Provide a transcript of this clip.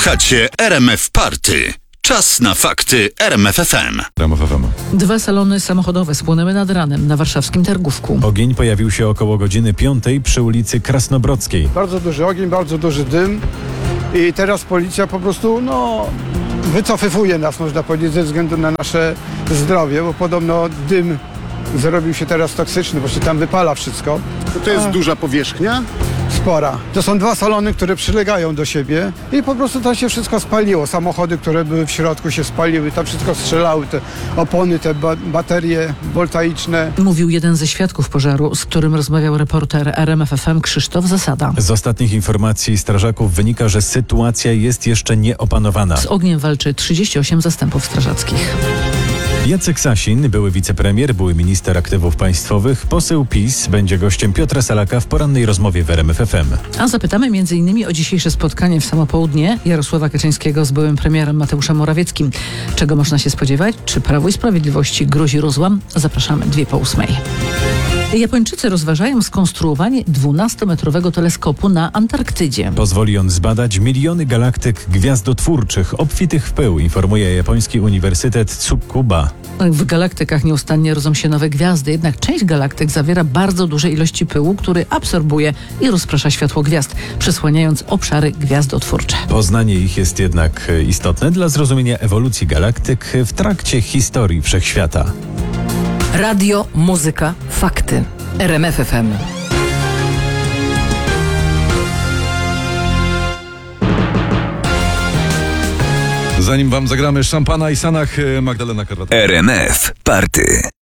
Słuchacie RMF Party. Czas na fakty RMF FM. RMF FM. 2 salony samochodowe spłonęły nad ranem na warszawskim Targówku. Ogień pojawił się około godziny 5 przy ulicy Krasnobrodzkiej. Bardzo duży ogień, bardzo duży dym i teraz policja po prostu wycofywuje nas, można powiedzieć, ze względu na nasze zdrowie, bo podobno dym zrobił się teraz toksyczny, bo się tam wypala wszystko. To jest duża powierzchnia? Spora. To są 2 salony, które przylegają do siebie i po prostu to się wszystko spaliło. Samochody, które były w środku, się spaliły, tam wszystko strzelały, te opony, te baterie voltaiczne. Mówił jeden ze świadków pożaru, z którym rozmawiał reporter RMF FM Krzysztof Zasada. Z ostatnich informacji strażaków wynika, że sytuacja jest jeszcze nieopanowana. Z ogniem walczy 38 zastępów strażackich. Jacek Sasin, były wicepremier, były minister aktywów państwowych, poseł PiS, będzie gościem Piotra Salaka w porannej rozmowie w RMF FM. A zapytamy m.in. o dzisiejsze spotkanie w samo południe Jarosława Kaczyńskiego z byłym premierem Mateuszem Morawieckim. Czego można się spodziewać? Czy Prawu i Sprawiedliwości grozi rozłam? Zapraszamy 7:45. Japończycy rozważają skonstruowanie 12-metrowego teleskopu na Antarktydzie. Pozwoli on zbadać miliony galaktyk gwiazdotwórczych obfitych w pył, informuje japoński Uniwersytet Tsukuba. W galaktykach nieustannie rodzą się nowe gwiazdy, jednak część galaktyk zawiera bardzo duże ilości pyłu, który absorbuje i rozprasza światło gwiazd, przesłaniając obszary gwiazdotwórcze. Poznanie ich jest jednak istotne dla zrozumienia ewolucji galaktyk w trakcie historii wszechświata. Radio, muzyka, fakty. RMF FM. Zanim wam zagramy Szampana i Sanach, Magdalena Karwata. RMF Party.